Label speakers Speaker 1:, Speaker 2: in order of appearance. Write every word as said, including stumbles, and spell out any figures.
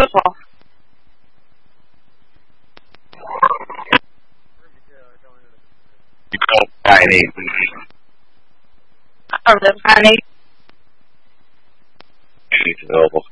Speaker 1: Paul.
Speaker 2: You call Tiny.
Speaker 1: Oh, the Tiny.
Speaker 2: She's available.